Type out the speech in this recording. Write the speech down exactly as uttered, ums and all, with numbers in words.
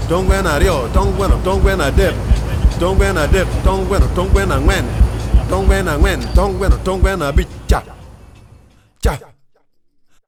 Tongwena rio, tongwena, tongwena dip. Tongwena dip, tongwena, tongwena ngwen. Tongwena ngwen, tongwena, tongwena bicha. Cha.